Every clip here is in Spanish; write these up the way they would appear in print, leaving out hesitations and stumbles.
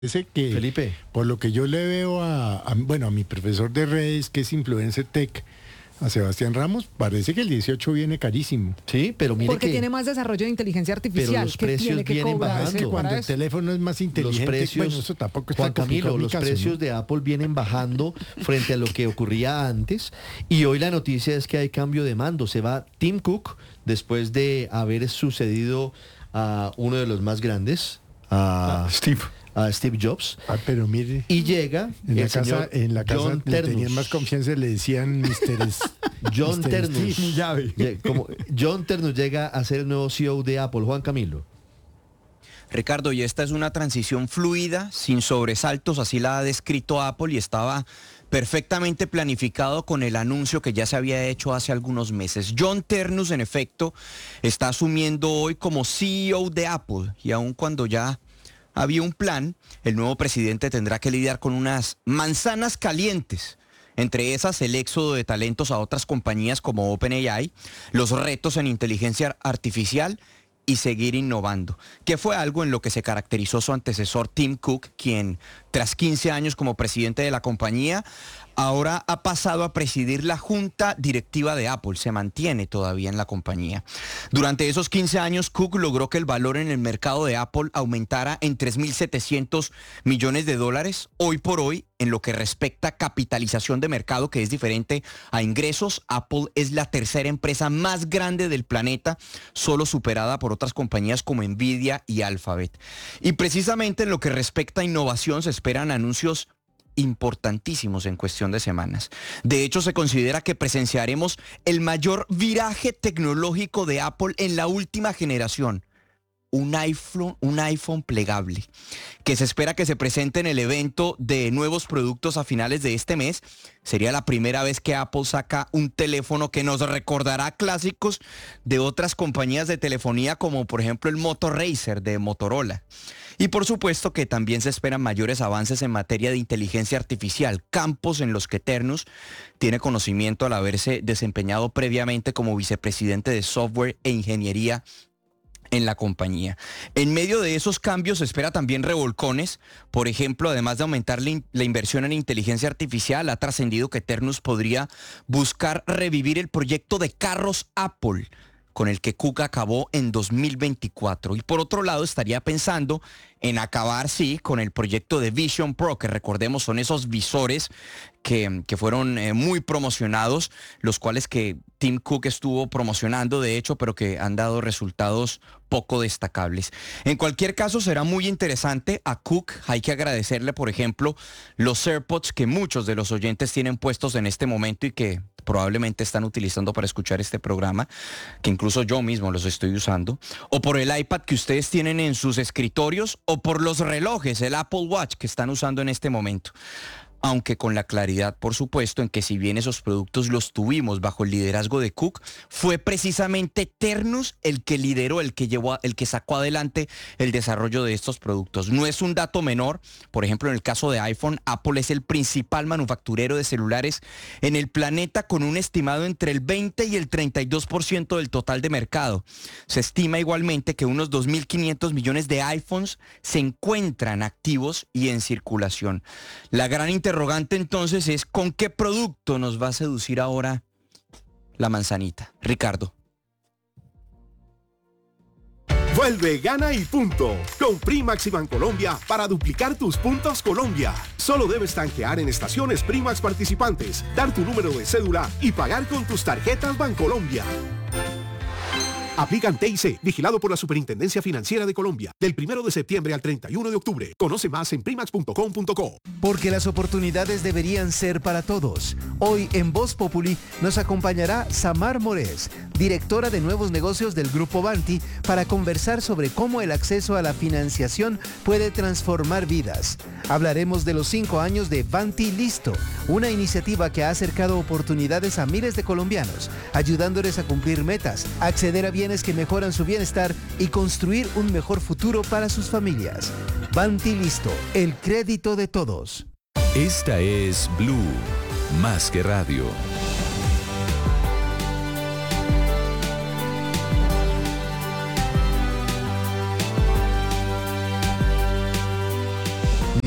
Parece que, Felipe. por lo que yo le veo a mi profesor de redes, que es Influencer Tech, a Sebastián Ramos, parece que el 18 viene carísimo. Sí, pero mire Porque que tiene más desarrollo de inteligencia artificial. los que precios tiene que vienen cobrar bajando. Parece que cuando para el eso. teléfono es más inteligente, los precios, bueno, eso tampoco está Juan Camilo, los precios de Apple vienen bajando frente a lo que ocurría antes, y hoy la noticia es que hay cambio de mando. Se va Tim Cook después de haber sucedido a uno de los más grandes, a Steve Jobs, pero mire, y llega en el señor la casa John le tenían Ternus. más confianza, le decían John Mr. Ternus. Steve Llave. John Ternus llega a ser el nuevo CEO de Apple. Juan Camilo. Ricardo, y esta es una transición fluida, sin sobresaltos, así la ha descrito Apple, y estaba perfectamente planificado con el anuncio que ya se había hecho hace algunos meses. John Ternus, en efecto, está asumiendo hoy como CEO de Apple, y aun cuando ya había un plan, el nuevo presidente tendrá que lidiar con unas manzanas calientes. Entre esas, el éxodo de talentos a otras compañías como OpenAI, los retos en inteligencia artificial y seguir innovando, que fue algo en lo que se caracterizó su antecesor Tim Cook, quien tras 15 años como presidente de la compañía, ahora ha pasado a presidir la junta directiva de Apple, se mantiene todavía en la compañía. Durante esos 15 años, Cook logró que el valor en el mercado de Apple aumentara en $3.700 millones. Hoy por hoy, en lo que respecta a capitalización de mercado, que es diferente a ingresos, Apple es la tercera empresa más grande del planeta, solo superada por otras compañías como Nvidia y Alphabet. Y precisamente en lo que respecta a innovación, se esperan anuncios importantísimos en cuestión de semanas. De hecho, se considera que presenciaremos el mayor viraje tecnológico de Apple en la última generación. Un iPhone plegable, que se espera que se presente en el evento de nuevos productos a finales de este mes. Sería la primera vez que Apple saca un teléfono que nos recordará clásicos de otras compañías de telefonía, como por ejemplo el Moto Razr de Motorola. Y por supuesto que también se esperan mayores avances en materia de inteligencia artificial, campos en los que Ternus tiene conocimiento al haberse desempeñado previamente como vicepresidente de software e ingeniería en la compañía. En medio de esos cambios se espera también revolcones. Por ejemplo, además de aumentar la inversión en inteligencia artificial, ha trascendido que Ternus podría buscar revivir el proyecto de carros Apple, con el que Cook acabó en 2024. Y por otro lado, estaría pensando en acabar, sí, con el proyecto de Vision Pro, que recordemos son esos visores que fueron muy promocionados, los cuales que Tim Cook estuvo promocionando, de hecho, pero que han dado resultados poco destacables. En cualquier caso, será muy interesante. A Cook hay que agradecerle, por ejemplo, los AirPods que muchos de los oyentes tienen puestos en este momento y que probablemente están utilizando para escuchar este programa, que incluso yo mismo los estoy usando, o por el iPad que ustedes tienen en sus escritorios, o por los relojes, el Apple Watch que están usando en este momento. Aunque con la claridad, por supuesto, en que si bien esos productos los tuvimos bajo el liderazgo de Cook, fue precisamente Ternus el que lideró, el que sacó adelante el desarrollo de estos productos. No es un dato menor. Por ejemplo, en el caso de iPhone, Apple es el principal manufacturero de celulares en el planeta, con un estimado entre el 20 y el 32% del total de mercado. Se estima igualmente que unos 2.500 millones de iPhones se encuentran activos y en circulación. La gran interrogante entonces es ¿con qué producto nos va a seducir ahora la manzanita? Ricardo. Vuelve, gana y punto. Con Primax y Bancolombia para duplicar tus puntos Colombia. Solo debes tanquear en estaciones Primax participantes, dar tu número de cédula y pagar con tus tarjetas Bancolombia. Aplican TIC, vigilado por la Superintendencia Financiera de Colombia, del 1 de septiembre al 31 de octubre. Conoce más en primax.com.co. Porque las oportunidades deberían ser para todos. Hoy en Voz Populi nos acompañará Samar Morés, directora de nuevos negocios del Grupo Vanti, para conversar sobre cómo el acceso a la financiación puede transformar vidas. Hablaremos de los 5 años de Vanti Listo, una iniciativa que ha acercado oportunidades a miles de colombianos, ayudándoles a cumplir metas, acceder a bienes que mejoran su bienestar y construir un mejor futuro para sus familias. Vanti Listo, el crédito de todos. Esta es Blue, más que radio.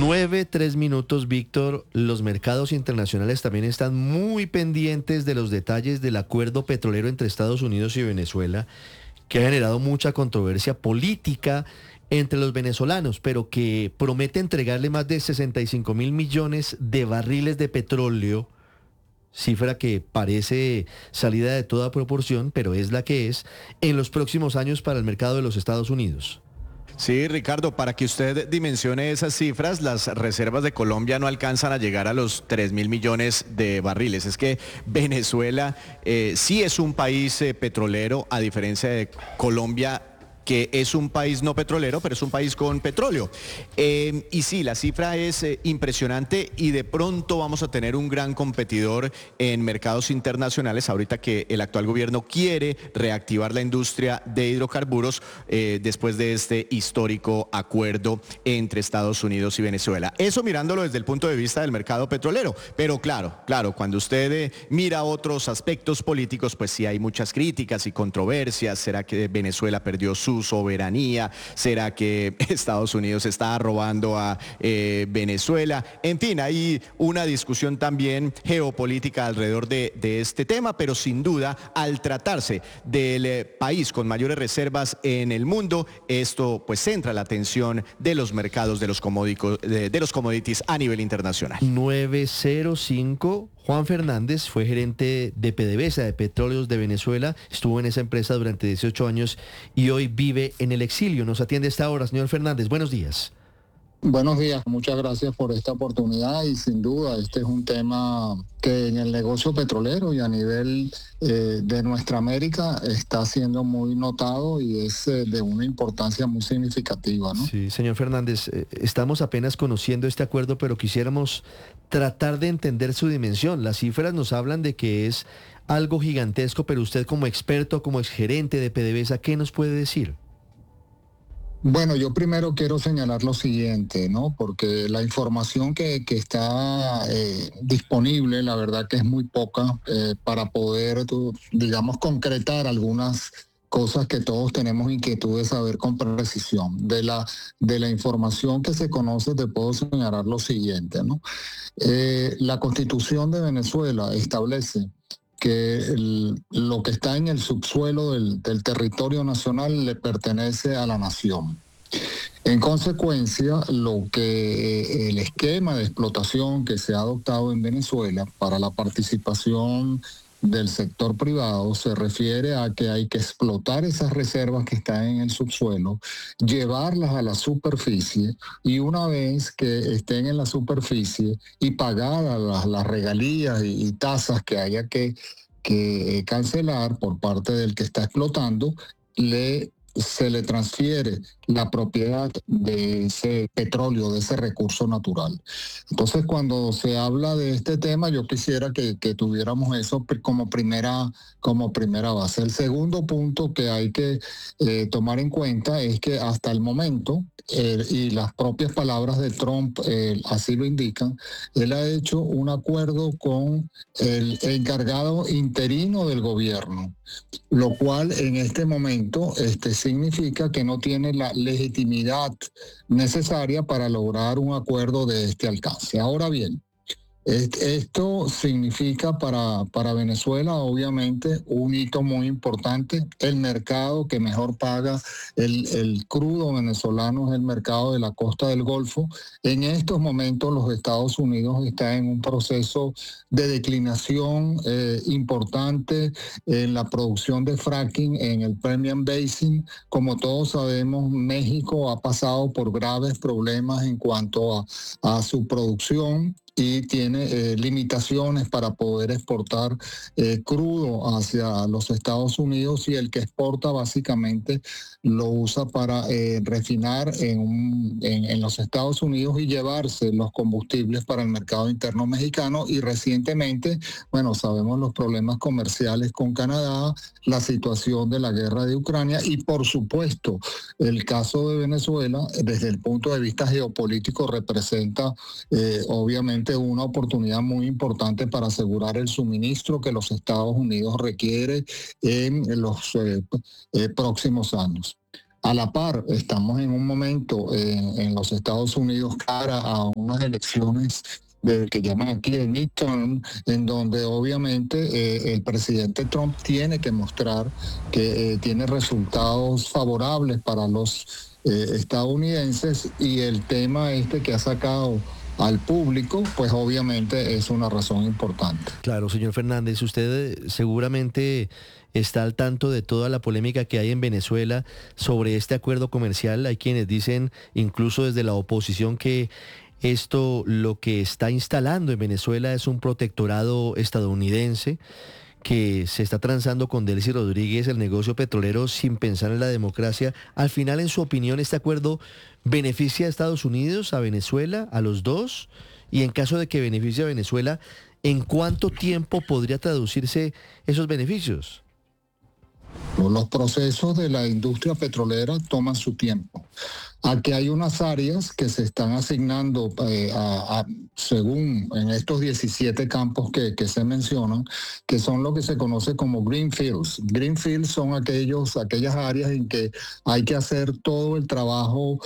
9:03, Víctor. Los mercados internacionales también están muy pendientes de los detalles del acuerdo petrolero entre Estados Unidos y Venezuela, que ha generado mucha controversia política entre los venezolanos, pero que promete entregarle más de 65.000 millones de barriles de petróleo, cifra que parece salida de toda proporción, pero es la que es, en los próximos años para el mercado de los Estados Unidos. Sí, Ricardo, para que usted dimensione esas cifras, las reservas de Colombia no alcanzan a llegar a los 3.000 millones de barriles. Es que Venezuela sí es un país petrolero, a diferencia de Colombia, que es un país no petrolero, pero es un país con petróleo. Y sí, la cifra es impresionante y de pronto vamos a tener un gran competidor en mercados internacionales, ahorita que el actual gobierno quiere reactivar la industria de hidrocarburos después de este histórico acuerdo entre Estados Unidos y Venezuela. Eso mirándolo desde el punto de vista del mercado petrolero, pero claro, cuando usted mira otros aspectos políticos, pues sí hay muchas críticas y controversias. ¿Será que Venezuela perdió su soberanía? ¿Será que Estados Unidos está robando a Venezuela? En fin, hay una discusión también geopolítica alrededor de este tema, pero sin duda, al tratarse del país con mayores reservas en el mundo, esto pues centra la atención de los mercados de los commodities a nivel internacional. 9:05. Juan Fernández fue gerente de PDVSA, de Petróleos de Venezuela, estuvo en esa empresa durante 18 años y hoy vive en el exilio. Nos atiende a esta hora, señor Fernández. Buenos días. Buenos días, muchas gracias por esta oportunidad y sin duda este es un tema que en el negocio petrolero y a nivel de nuestra América está siendo muy notado y es de una importancia muy significativa, ¿no? Sí, señor Fernández, estamos apenas conociendo este acuerdo, pero quisiéramos tratar de entender su dimensión. Las cifras nos hablan de que es algo gigantesco, pero usted como experto, como exgerente de PDVSA, ¿qué nos puede decir? Bueno, yo primero quiero señalar lo siguiente, ¿no? Porque la información que está disponible, la verdad que es muy poca para poder, digamos, concretar algunas cosas que todos tenemos inquietud de saber con precisión. De la información que se conoce te puedo señalar lo siguiente, ¿no? La Constitución de Venezuela establece que lo que está en el subsuelo del territorio nacional le pertenece a la nación. En consecuencia, el esquema de explotación que se ha adoptado en Venezuela para la participación del sector privado se refiere a que hay que explotar esas reservas que están en el subsuelo, llevarlas a la superficie y una vez que estén en la superficie y pagadas las regalías y tasas que haya que cancelar por parte del que está explotando, se le transfiere la propiedad de ese petróleo, de ese recurso natural. Entonces, cuando se habla de este tema, yo quisiera que tuviéramos eso como primera base. El segundo punto que hay que tomar en cuenta es que hasta el momento, y las propias palabras de Trump así lo indican, él ha hecho un acuerdo con el encargado interino del gobierno, lo cual en este momento significa que no tiene la legitimidad necesaria para lograr un acuerdo de este alcance. Ahora bien, esto significa para Venezuela, obviamente, un hito muy importante. El mercado que mejor paga el crudo venezolano es el mercado de la costa del Golfo. En estos momentos los Estados Unidos están en un proceso de declinación importante en la producción de fracking en el Permian Basin. Como todos sabemos, México ha pasado por graves problemas en cuanto a su producción y tiene limitaciones para poder exportar crudo hacia los Estados Unidos, y el que exporta básicamente lo usa para refinar en los Estados Unidos y llevarse los combustibles para el mercado interno mexicano. Y recientemente, bueno, sabemos los problemas comerciales con Canadá, la situación de la guerra de Ucrania y por supuesto el caso de Venezuela desde el punto de vista geopolítico representa obviamente una oportunidad muy importante para asegurar el suministro que los Estados Unidos requiere en los próximos años. A la par, estamos en un momento en los Estados Unidos cara a unas elecciones que llaman aquí el midterm, en donde obviamente el presidente Trump tiene que mostrar que tiene resultados favorables para los estadounidenses, y el tema que ha sacado al público, pues obviamente es una razón importante. Claro, señor Fernández, usted seguramente está al tanto de toda la polémica que hay en Venezuela sobre este acuerdo comercial. Hay quienes dicen, incluso desde la oposición, que esto lo que está instalando en Venezuela es un protectorado estadounidense, que se está transando con Delcy Rodríguez el negocio petrolero sin pensar en la democracia. Al final, en su opinión, ¿este acuerdo beneficia a Estados Unidos, a Venezuela, a los dos? Y en caso de que beneficie a Venezuela, ¿en cuánto tiempo podría traducirse esos beneficios? Los procesos de la industria petrolera toman su tiempo. Aquí hay unas áreas que se están asignando según en estos 17 campos que se mencionan, que son lo que se conoce como greenfields. Greenfields son aquellas áreas en que hay que hacer todo el trabajo,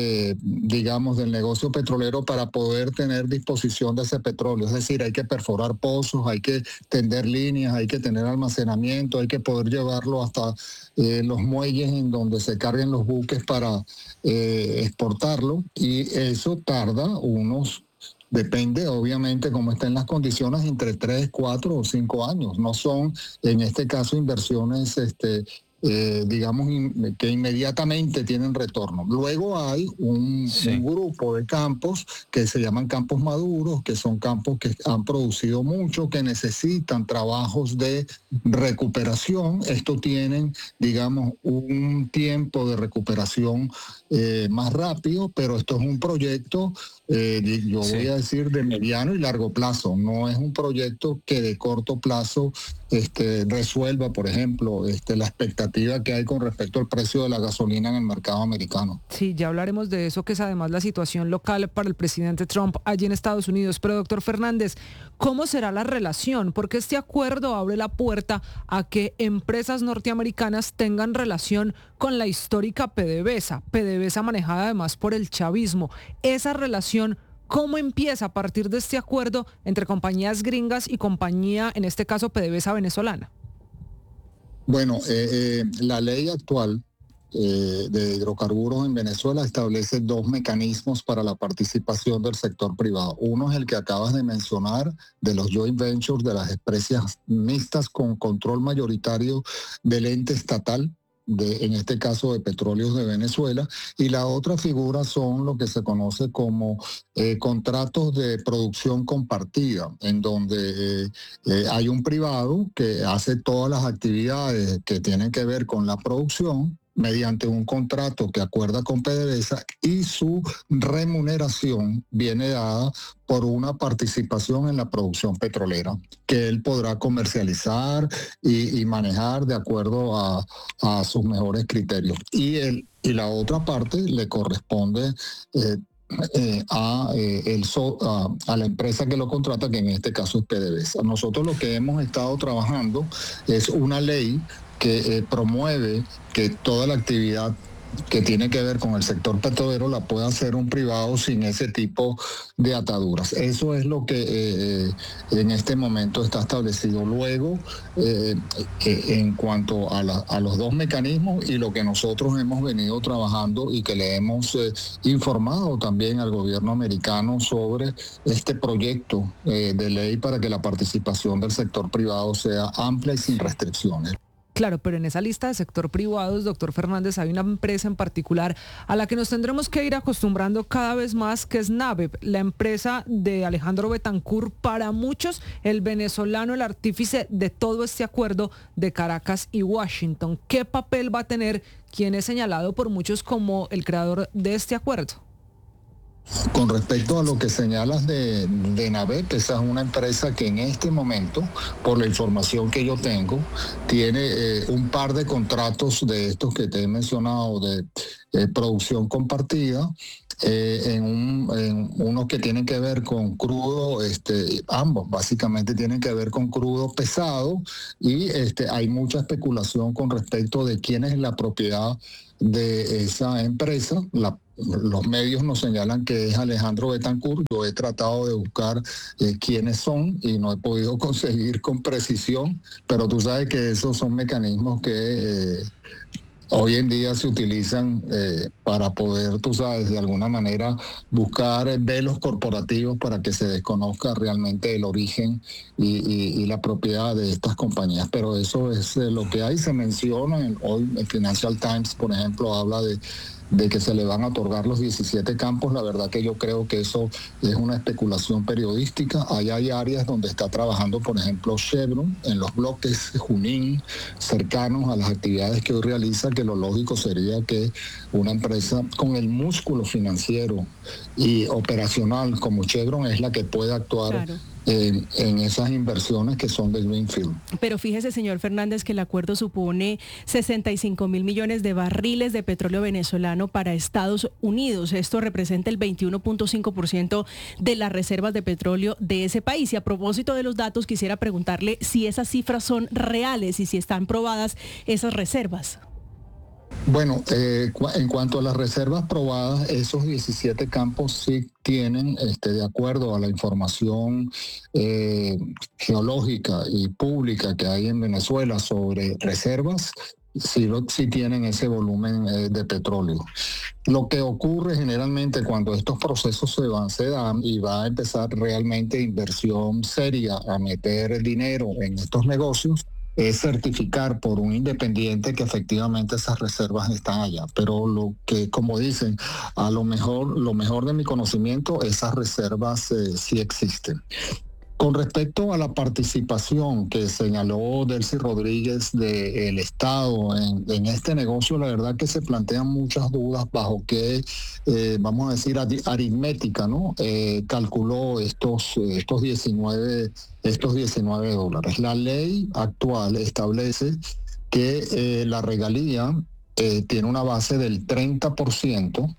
digamos, del negocio petrolero para poder tener disposición de ese petróleo. Es decir, hay que perforar pozos, hay que tender líneas, hay que tener almacenamiento, hay que poder llevarlo hasta los muelles en donde se carguen los buques para exportarlo, y eso tarda depende obviamente cómo estén las condiciones, entre 3, 4 o 5 años. No son en este caso inversiones digamos que inmediatamente tienen retorno. Luego hay un grupo de campos que se llaman campos maduros, que son campos que han producido mucho, que necesitan trabajos de recuperación. Estos tienen, digamos, un tiempo de recuperación más rápido, pero esto es un proyecto, yo voy a decir, de mediano y largo plazo. No es un proyecto que de corto plazo resuelva, por ejemplo, la expectativa que hay con respecto al precio de la gasolina en el mercado americano. Sí, ya hablaremos de eso, que es además la situación local para el presidente Trump allí en Estados Unidos. Pero, doctor Fernández, ¿cómo será la relación? Porque este acuerdo abre la puerta a que empresas norteamericanas tengan relación con la histórica PDVSA manejada además por el chavismo. Esa relación, ¿cómo empieza a partir de este acuerdo entre compañías gringas y compañía, en este caso PDVSA venezolana? Bueno, la ley actual de hidrocarburos en Venezuela establece 2 mecanismos para la participación del sector privado. Uno es el que acabas de mencionar, de los joint ventures, de las empresas mixtas con control mayoritario del ente estatal, en este caso de Petróleos de Venezuela, y la otra figura son lo que se conoce como contratos de producción compartida, en donde hay un privado que hace todas las actividades que tienen que ver con la producción mediante un contrato que acuerda con PDVSA, y su remuneración viene dada por una participación en la producción petrolera que él podrá comercializar y manejar de acuerdo a sus mejores criterios. Y la otra parte le corresponde a la empresa que lo contrata, que en este caso es PDVSA. Nosotros lo que hemos estado trabajando es una ley que promueve que toda la actividad que tiene que ver con el sector petrolero la pueda hacer un privado sin ese tipo de ataduras. Eso es lo que en este momento está establecido. Luego, en cuanto a los 2 mecanismos y lo que nosotros hemos venido trabajando y que le hemos informado también al gobierno americano sobre este proyecto de ley para que la participación del sector privado sea amplia y sin restricciones. Claro, pero en esa lista de sector privados, doctor Fernández, hay una empresa en particular a la que nos tendremos que ir acostumbrando cada vez más, que es NABEP, la empresa de Alejandro Betancur, para muchos el venezolano, el artífice de todo este acuerdo de Caracas y Washington. ¿Qué papel va a tener quien es señalado por muchos como el creador de este acuerdo? Con respecto a lo que señalas de Navet, esa es una empresa que en este momento, por la información que yo tengo, tiene un par de contratos de estos que te he mencionado de producción compartida, en unos que tienen que ver con crudo, ambos básicamente tienen que ver con crudo pesado, y hay mucha especulación con respecto de quién es la propiedad de esa empresa. Los medios nos señalan que es Alejandro Betancourt. Yo he tratado de buscar quiénes son y no he podido conseguir con precisión, pero tú sabes que esos son mecanismos que hoy en día se utilizan para poder, tú sabes, de alguna manera buscar velos corporativos para que se desconozca realmente el origen y la propiedad de estas compañías. Pero eso es lo que hay. Se menciona, hoy el Financial Times, por ejemplo, habla de que se le van a otorgar los 17 campos. La verdad que yo creo que eso es una especulación periodística. Allá hay áreas donde está trabajando, por ejemplo, Chevron, en los bloques Junín, cercanos a las actividades que hoy realiza, que lo lógico sería que una empresa con el músculo financiero y operacional como Chevron es la que puede actuar. Claro. En esas inversiones que son de Greenfield. Pero fíjese, señor Fernández, que el acuerdo supone 65.000 millones de barriles de petróleo venezolano para Estados Unidos. Esto representa el 21.5% de las reservas de petróleo de ese país. Y a propósito de los datos, quisiera preguntarle si esas cifras son reales y si están probadas esas reservas. Bueno, en cuanto a las reservas probadas, esos 17 campos sí tienen, de acuerdo a la información geológica y pública que hay en Venezuela sobre reservas, sí tienen ese volumen de petróleo. Lo que ocurre generalmente cuando estos procesos se dan y va a empezar realmente inversión seria a meter dinero en estos negocios, es certificar por un independiente que efectivamente esas reservas están allá. Pero lo que, como dicen, lo mejor de mi conocimiento, esas reservas sí existen. Con respecto a la participación que señaló Delcy Rodríguez del Estado en este negocio, la verdad que se plantean muchas dudas bajo qué, vamos a decir, aritmética, ¿no? Calculó estos 19 dólares. La ley actual establece que la regalía tiene una base del 30%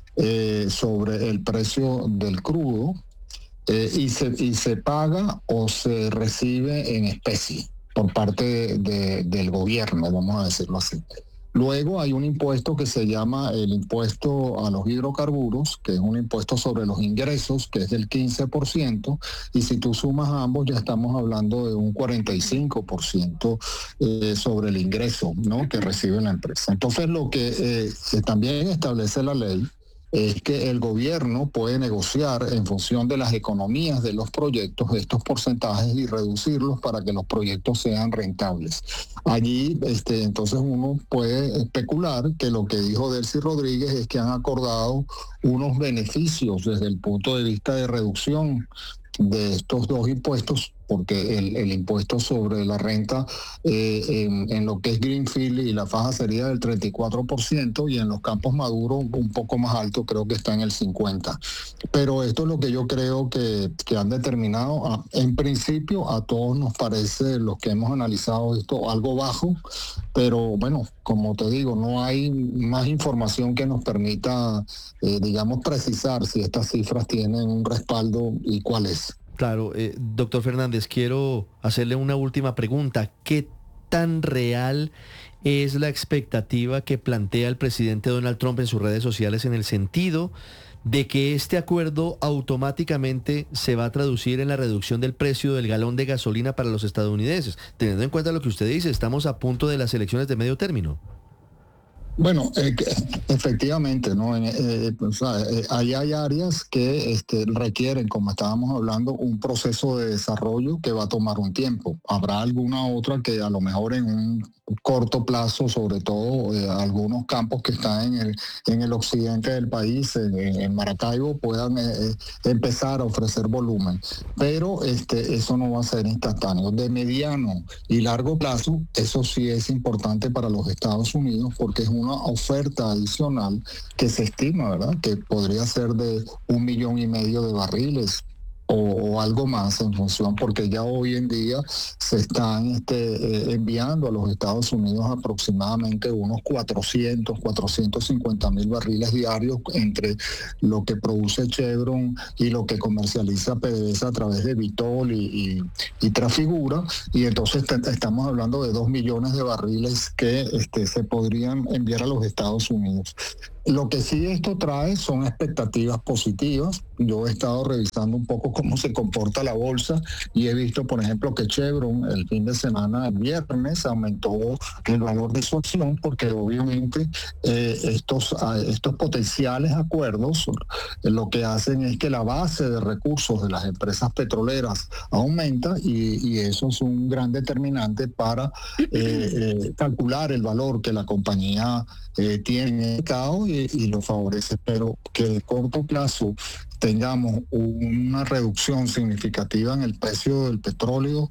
sobre el precio del crudo, y se paga o se recibe en especie por parte del gobierno, vamos a decirlo así. Luego hay un impuesto que se llama el impuesto a los hidrocarburos, que es un impuesto sobre los ingresos, que es del 15%, y si tú sumas a ambos ya estamos hablando de un 45% sobre el ingreso, ¿no?, que recibe la empresa. Entonces lo que también establece la ley es que el gobierno puede negociar en función de las economías de los proyectos estos porcentajes y reducirlos para que los proyectos sean rentables. Allí, entonces uno puede especular que lo que dijo Delcy Rodríguez es que han acordado unos beneficios desde el punto de vista de reducción de estos dos impuestos, porque el impuesto sobre la renta en lo que es Greenfield y la faja sería del 34%, y en los campos maduros un poco más alto, creo que está en el 50%. Pero esto es lo que yo creo que han determinado. En principio a todos nos parece, los que hemos analizado esto, algo bajo, pero bueno, como te digo, no hay más información que nos permita, digamos, precisar si estas cifras tienen un respaldo y cuál es. Claro, doctor Fernández, quiero hacerle una última pregunta. ¿Qué tan real es la expectativa que plantea el presidente Donald Trump en sus redes sociales en el sentido de que este acuerdo automáticamente se va a traducir en la reducción del precio del galón de gasolina para los estadounidenses? Teniendo en cuenta lo que usted dice, estamos a punto de las elecciones de medio término. Bueno, efectivamente, ¿no? Ahí hay áreas que requieren, como estábamos hablando, un proceso de desarrollo que va a tomar un tiempo. Habrá alguna otra que a lo mejor en un corto plazo, sobre todo algunos campos que están en el occidente del país, en Maracaibo, puedan empezar a ofrecer volumen. Pero eso no va a ser instantáneo. De mediano y largo plazo, eso sí es importante para los Estados Unidos porque es una oferta adicional que se estima, ¿verdad?, que podría ser de 1,5 millones de barriles o algo más en función, porque ya hoy en día se están enviando a los Estados Unidos aproximadamente unos 450,000 barriles diarios entre lo que produce Chevron y lo que comercializa PDVSA a través de Vitol y Trafigura, y entonces estamos hablando de 2 millones de barriles que se podrían enviar a los Estados Unidos. Lo que sí esto trae son expectativas positivas. Yo he estado revisando un poco cómo se comporta la bolsa y he visto, por ejemplo, que Chevron el fin de semana, el viernes, aumentó el valor de su acción porque obviamente estos potenciales acuerdos lo que hacen es que la base de recursos de las empresas petroleras aumenta y eso es un gran determinante para calcular el valor que la compañía tiene en el mercado y lo favorece, pero que de corto plazo tengamos una reducción significativa en el precio del petróleo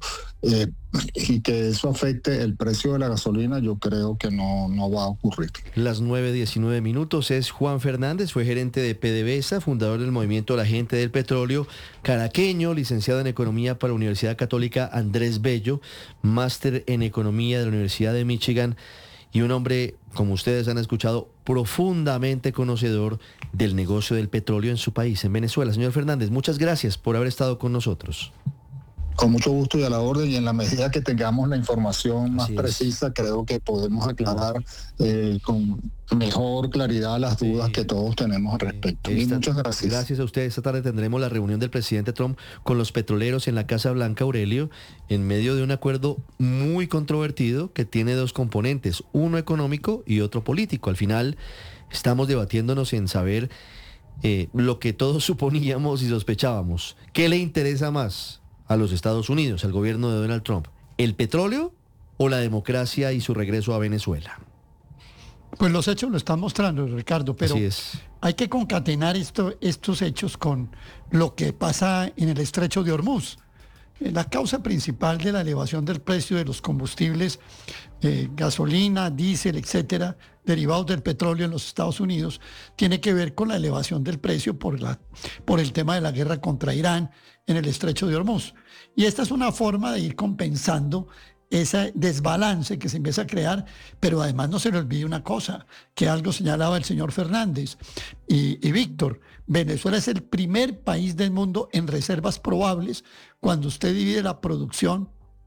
y que eso afecte el precio de la gasolina, yo creo que no va a ocurrir. Las 9:19 es Juan Fernández, fue gerente de PDVSA, fundador del movimiento La Gente del Petróleo, caraqueño, licenciado en Economía por la Universidad Católica Andrés Bello, máster en Economía de la Universidad de Michigan, y un hombre, como ustedes han escuchado, profundamente conocedor del negocio del petróleo en su país, en Venezuela. Señor Fernández, muchas gracias por haber estado con nosotros. Con mucho gusto y a la orden, y en la medida que tengamos la información más precisa, creo que podemos aclarar con mejor claridad las dudas que todos tenemos al respecto. Y muchas gracias. Gracias a ustedes. Esta tarde tendremos la reunión del presidente Trump con los petroleros en la Casa Blanca, Aurelio, en medio de un acuerdo muy controvertido que tiene dos componentes, uno económico y otro político. Al final estamos debatiéndonos en saber lo que todos suponíamos y sospechábamos. ¿Qué le interesa más a los Estados Unidos, al gobierno de Donald Trump? ¿El petróleo o la democracia y su regreso a Venezuela? Pues los hechos lo están mostrando, Ricardo, pero hay que concatenar estos hechos con lo que pasa en el estrecho de Hormuz. La causa principal de la elevación del precio de los combustibles, gasolina, diésel, etcétera, derivados del petróleo en los Estados Unidos, tiene que ver con la elevación del precio por el tema de la guerra contra Irán en el estrecho de Hormuz. Y esta es una forma de ir compensando ese desbalance que se empieza a crear, pero además no se le olvide una cosa, que algo señalaba el señor Fernández y Víctor. Venezuela es el primer país del mundo en reservas probables cuando usted divide la producción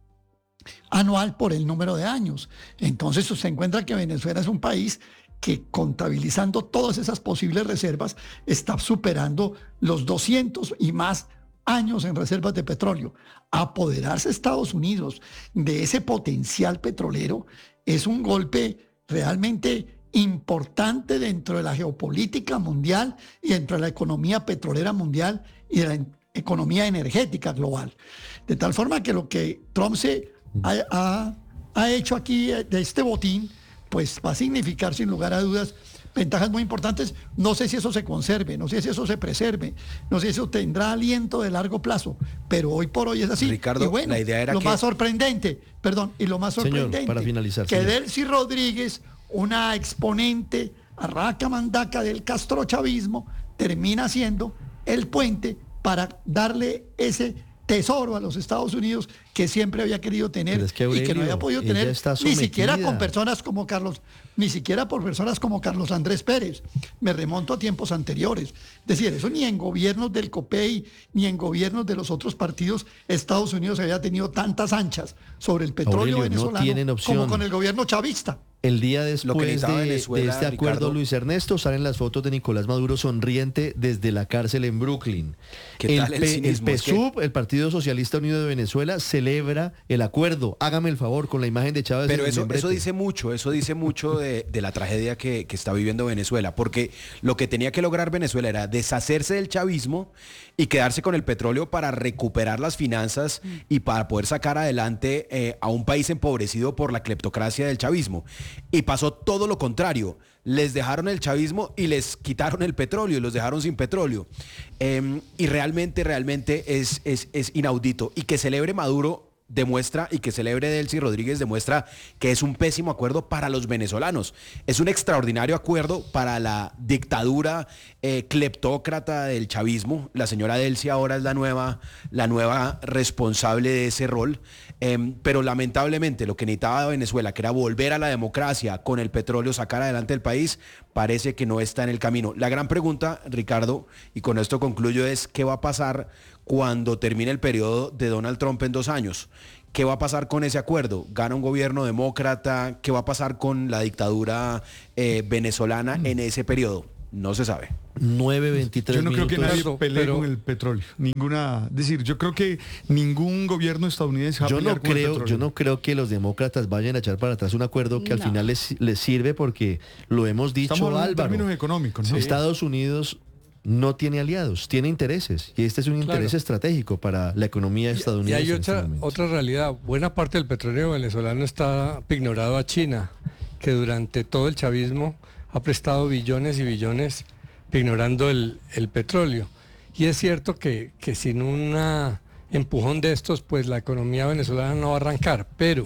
anual por el número de años. Entonces usted encuentra que Venezuela es un país que, contabilizando todas esas posibles reservas, está superando los 200 y más años en reservas de petróleo. Apoderarse Estados Unidos de ese potencial petrolero es un golpe realmente importante dentro de la geopolítica mundial y dentro de la economía petrolera mundial y de la economía energética global. De tal forma que lo que Trump ha hecho aquí de este botín, pues va a significar sin lugar a dudas ventajas muy importantes. No sé si eso se conserve, no sé si eso se preserve, no sé si eso tendrá aliento de largo plazo, pero hoy por hoy es así. Ricardo, y bueno, la idea era más sorprendente, señor, para finalizar, que Delcy Rodríguez, una exponente arraca mandaca del castrochavismo, termina siendo el puente para darle ese tesoro a los Estados Unidos que siempre había querido tener, Aurelio, y que no había podido tener ni siquiera con personas como ni siquiera por personas como Carlos Andrés Pérez. Me remonto a tiempos anteriores. Es decir, eso ni en gobiernos del COPEI ni en gobiernos de los otros partidos Estados Unidos había tenido tantas anchas sobre el petróleo venezolano como con el gobierno chavista. El día después de este acuerdo, Ricardo, Luis Ernesto, salen las fotos de Nicolás Maduro sonriente desde la cárcel en Brooklyn. El PSUV, el Partido Socialista Unido de Venezuela, celebra el acuerdo. Hágame el favor con la imagen de Chávez. Pero eso dice mucho de la tragedia que está viviendo Venezuela, porque lo que tenía que lograr Venezuela era deshacerse del chavismo y quedarse con el petróleo para recuperar las finanzas y para poder sacar adelante a un país empobrecido por la cleptocracia del chavismo. Y pasó todo lo contrario. Les dejaron el chavismo y les quitaron el petróleo y los dejaron sin petróleo. Y realmente es inaudito. Y que celebre Maduro demuestra, y que celebre Delcy Rodríguez demuestra que es un pésimo acuerdo para los venezolanos. Es un extraordinario acuerdo para la dictadura cleptócrata del chavismo. La señora Delcy ahora es la nueva responsable de ese rol. Pero lamentablemente lo que necesitaba Venezuela, que era volver a la democracia con el petróleo, sacar adelante el país, parece que no está en el camino. La gran pregunta, Ricardo, y con esto concluyo, es ¿qué va a pasar cuando termine el periodo de Donald Trump en 2 años? ¿Qué va a pasar con ese acuerdo? ¿Gana un gobierno demócrata? ¿Qué va a pasar con la dictadura venezolana en ese periodo? No se sabe. 9:23 Yo no minutos. creo que nadie pelee con el petróleo. Yo creo que ningún gobierno estadounidense va a pelear con el petróleo. Yo no creo que los demócratas vayan a echar para atrás un acuerdo que al final les sirve, porque lo hemos dicho, Estamos hablando Álvaro. en términos económicos, ¿no? Estados Unidos no tiene aliados, tiene intereses, y este es un interés estratégico para la economía estadounidense. Y hay otra realidad. Buena parte del petróleo venezolano está ignorado a China, que durante todo el chavismo ha prestado billones y billones ignorando el petróleo. Y es cierto que sin un empujón de estos, pues la economía venezolana no va a arrancar. Pero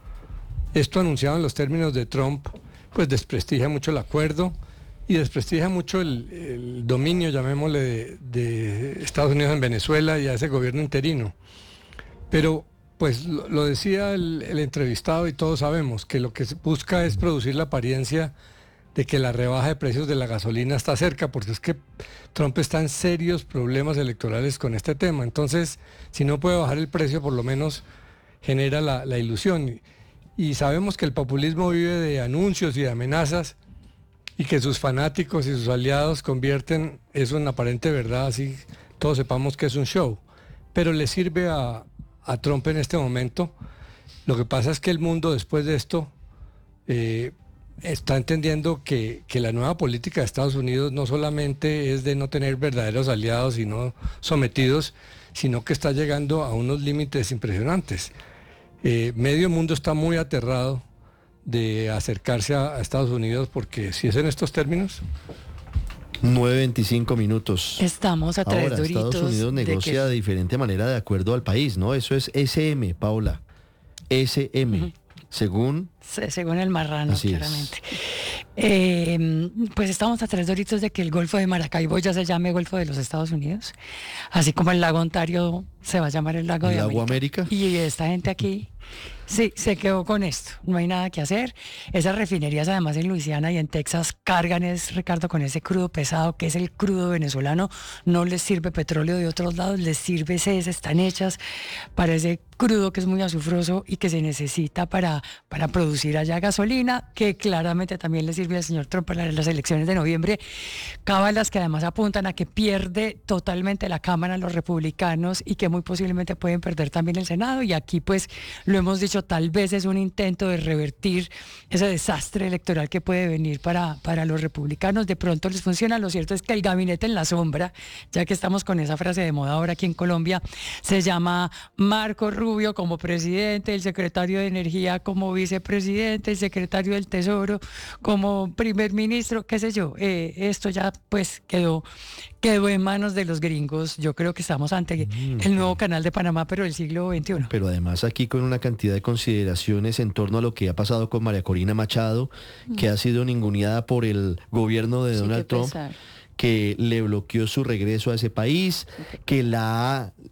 esto anunciado en los términos de Trump, pues desprestigia mucho el acuerdo y desprestigia mucho el dominio, llamémosle, de Estados Unidos en Venezuela y a ese gobierno interino. Pero pues lo decía el entrevistado, y todos sabemos que lo que se busca es producir la apariencia de que la rebaja de precios de la gasolina está cerca, porque es que Trump está en serios problemas electorales con este tema. Entonces, si no puede bajar el precio, por lo menos genera la ilusión. Y sabemos que el populismo vive de anuncios y de amenazas, y que sus fanáticos y sus aliados convierten eso en aparente verdad, así todos sepamos que es un show. Pero le sirve a Trump en este momento. Lo que pasa es que el mundo después de esto está entendiendo que la nueva política de Estados Unidos no solamente es de no tener verdaderos aliados y no sometidos, sino que está llegando a unos límites impresionantes. Medio mundo está muy aterrado de acercarse a Estados Unidos, porque si es en estos términos... 9:25 minutos. Estamos a 3 Ahora, doritos. Estados Unidos negocia de diferente manera de acuerdo al país, ¿no? Eso es SM, Paula. SM. Según el marrano, así claramente. Pues estamos a 3 doritos de que el Golfo de Maracaibo ya se llame Golfo de los Estados Unidos, así como el lago Ontario se va a llamar el lago de América. Y esta gente aquí sí se quedó con esto, no hay nada que hacer. Esas refinerías, además, en Luisiana y en Texas cargan, Ricardo, con ese crudo pesado que es el crudo venezolano. No les sirve petróleo de otros lados, les sirve están hechas para ese crudo que es muy azufroso y que se necesita para producir allá gasolina, que claramente también le sirve al señor Trump para las elecciones de noviembre. Cábalas que además apuntan a que pierde totalmente la Cámara los republicanos y que muy posiblemente pueden perder también el Senado. Y aquí, pues, lo hemos dicho, tal vez es un intento de revertir ese desastre electoral que puede venir para los republicanos. De pronto les funciona. Lo cierto es que el gabinete en la sombra, ya que estamos con esa frase de moda ahora aquí en Colombia, se llama Marco Rubio como presidente, el secretario de Energía como vicepresidente, el secretario del Tesoro como primer ministro, qué sé yo. Esto ya pues quedó en manos de los gringos. Yo creo que estamos ante el nuevo Canal de Panamá, pero del siglo XXI. Pero además aquí con una cantidad de consideraciones en torno a lo que ha pasado con María Corina Machado, que ha sido ninguneada por el gobierno de Donald Trump, que le bloqueó su regreso a ese país, que la ha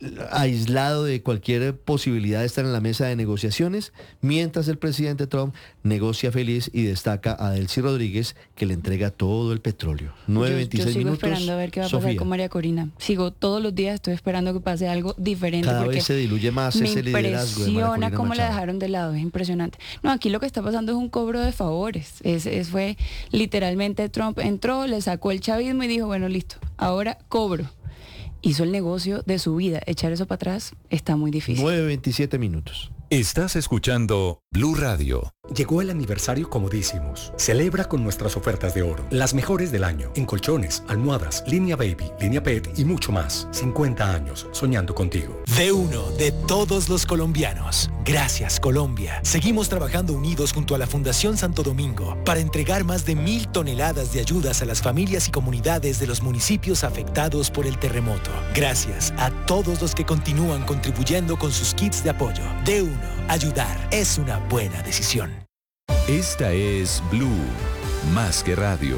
aislado de cualquier posibilidad de estar en la mesa de negociaciones, mientras el presidente Trump negocia feliz y destaca a Delcy Rodríguez, que le entrega todo el petróleo. 9:26 yo sigo minutos. esperando a ver qué va a pasar Sofía. con María Corina. Sigo todos los días, estoy esperando que pase algo diferente. Cada porque vez se diluye más ese liderazgo de María Me impresiona Corina cómo la Machado. dejaron de lado, es impresionante. No, aquí lo que está pasando es un cobro de favores. Fue literalmente Trump entró, le sacó el chavismo y dijo, bueno, listo, ahora cobro. Hizo el negocio de su vida. Echar eso para atrás está muy difícil. 9:27 minutos. Estás escuchando Blue Radio. Llegó el aniversario Comodísimos. Celebra con nuestras ofertas de oro. Las mejores del año. En colchones, almohadas, línea baby, línea pet y mucho más. 50 años soñando contigo. De uno, de todos los colombianos. Gracias, Colombia. Seguimos trabajando unidos junto a la Fundación Santo Domingo para entregar más de 1.000 toneladas de ayudas a las familias y comunidades de los municipios afectados por el terremoto. Gracias a todos los que continúan contribuyendo con sus kits de apoyo. De uno, ayudar es una buena decisión. Esta es Blue, más que radio.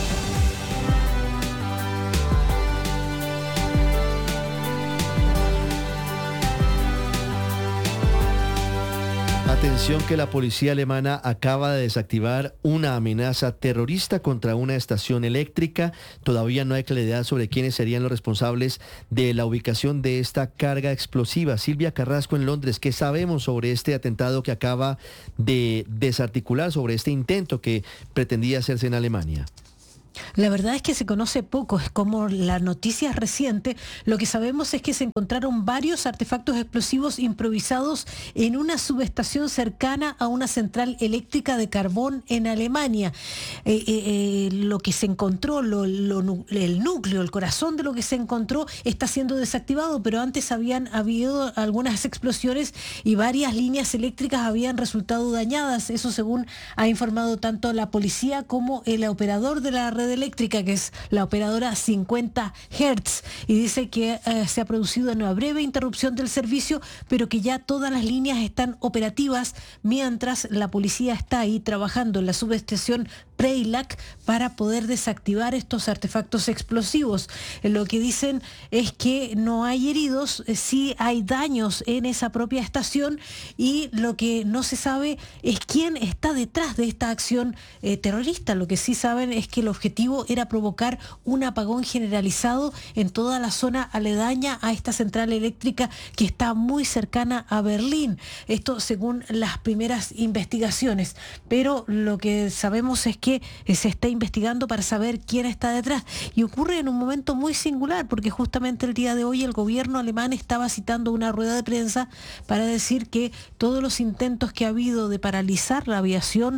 Atención que la policía alemana acaba de desactivar una amenaza terrorista contra una estación eléctrica. Todavía no hay claridad sobre quiénes serían los responsables de la ubicación de esta carga explosiva. Silvia Carrasco en Londres, ¿qué sabemos sobre este atentado que acaba de desarticular, sobre este intento que pretendía hacerse en Alemania? La verdad es que se conoce poco, es como la noticia es reciente. Lo que sabemos es que se encontraron varios artefactos explosivos improvisados en una subestación cercana a una central eléctrica de carbón en Alemania. Lo que se encontró, el núcleo, el corazón de lo que se encontró está siendo desactivado, pero antes habían habido algunas explosiones y varias líneas eléctricas habían resultado dañadas. Eso según ha informado tanto la policía como el operador de la red eléctrica, que es la operadora 50 Hz, y dice que se ha producido una breve interrupción del servicio, pero que ya todas las líneas están operativas, mientras la policía está ahí trabajando en la subestación Preilac para poder desactivar estos artefactos explosivos. Lo que dicen es que no hay heridos, sí hay daños en esa propia estación, y lo que no se sabe es quién está detrás de esta acción terrorista. Lo que sí saben es que el objetivo era provocar un apagón generalizado en toda la zona aledaña a esta central eléctrica que está muy cercana a Berlín. Esto según las primeras investigaciones. Pero lo que sabemos es que se está investigando para saber quién está detrás. Y ocurre en un momento muy singular, porque justamente el día de hoy el gobierno alemán estaba citando una rueda de prensa para decir que todos los intentos que ha habido de paralizar la aviación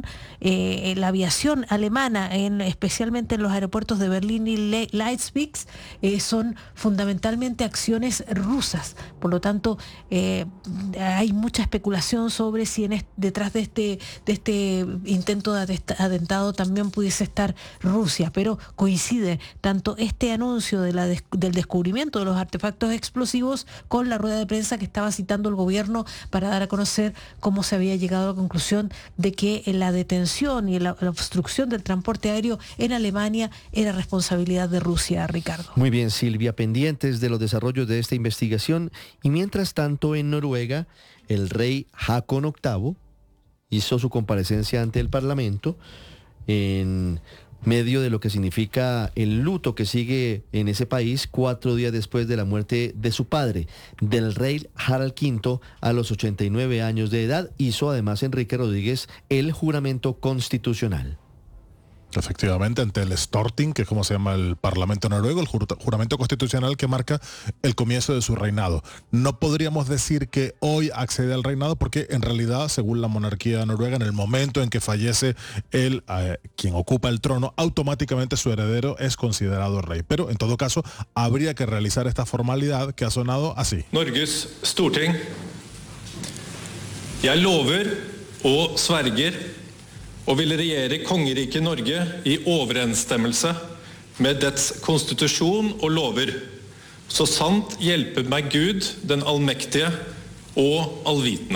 alemana, especialmente en los aeropuertos de Berlín y Leipzig, son fundamentalmente acciones rusas. Por lo tanto, hay mucha especulación sobre si detrás de este intento de atentado también pudiese estar Rusia, pero coincide tanto este anuncio del descubrimiento de los artefactos explosivos con la rueda de prensa que estaba citando el gobierno para dar a conocer cómo se había llegado a la conclusión de que la detención y la obstrucción del transporte aéreo en Alemania era responsabilidad de Rusia, Ricardo. Muy bien, Silvia, pendientes de los desarrollos de esta investigación. Y mientras tanto, en Noruega, el rey Haakon VIII hizo su comparecencia ante el Parlamento en medio de lo que significa el luto que sigue en ese país 4 días después de la muerte de su padre, del rey Harald V, a los 89 años de edad. Hizo además Enrique Rodríguez el juramento constitucional. Efectivamente, ante el Storting, que es como se llama el Parlamento noruego, el juramento constitucional que marca el comienzo de su reinado. No podríamos decir que hoy accede al reinado, porque en realidad, según la monarquía noruega, en el momento en que fallece quien ocupa el trono, automáticamente su heredero es considerado rey. Pero en todo caso, habría que realizar esta formalidad que ha sonado así. Norges Storting. Jeg lover og sverger og vil regjere kongeriket Norge i overensstemmelse med dets konstitusjon og lover, så sant hjelper meg Gud, den allmektige og allvitende.